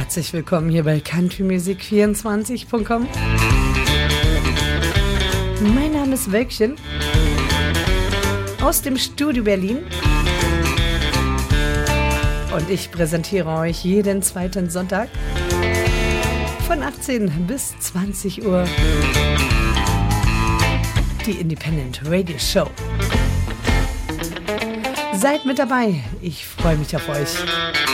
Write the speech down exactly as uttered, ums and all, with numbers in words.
Herzlich willkommen hier bei country music vierundzwanzig punkt com. Mein Name ist Wölkchen aus dem Studio Berlin und ich präsentiere euch jeden zweiten Sonntag von achtzehn bis zwanzig Uhr die Independent Radio Show. Seid mit dabei, ich freue mich auf euch.